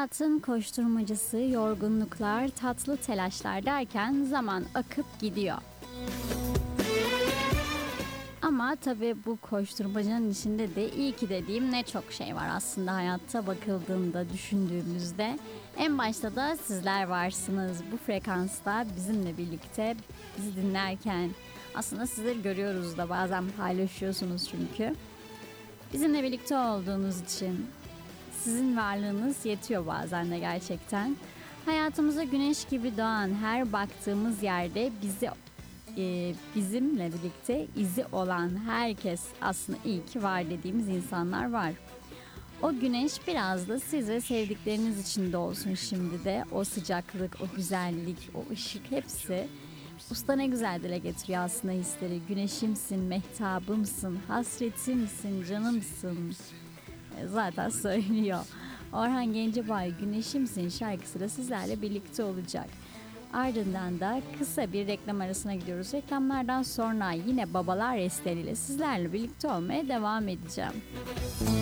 Hayatın koşturmacası, yorgunluklar, tatlı telaşlar derken zaman akıp gidiyor. Ama tabii bu koşturmacanın içinde de iyi ki dediğim ne çok şey var aslında hayatta bakıldığında, düşündüğümüzde. En başta da sizler varsınız bu frekansta bizimle birlikte bizi dinlerken. Aslında sizleri görüyoruz da bazen paylaşıyorsunuz çünkü. Bizimle birlikte olduğunuz için sizin varlığınız yetiyor bazen de gerçekten. Hayatımıza güneş gibi doğan her baktığımız yerde bizimle birlikte izi olan herkes aslında iyi ki var dediğimiz insanlar var. O güneş biraz da siz ve sevdikleriniz için de olsun şimdi de. O sıcaklık, o güzellik, o ışık hepsi usta ne güzel dile getiriyor aslında hisleri. Güneşimsin, mehtabımsın, hasretimsin, canımsın. Zaten söylüyor. Orhan Gencebay Güneşimsin şarkısı da sizlerle birlikte olacak. Ardından da kısa bir reklam arasına gidiyoruz. Reklamlardan sonra yine Babalar Restleri ile sizlerle birlikte olmaya devam edeceğim.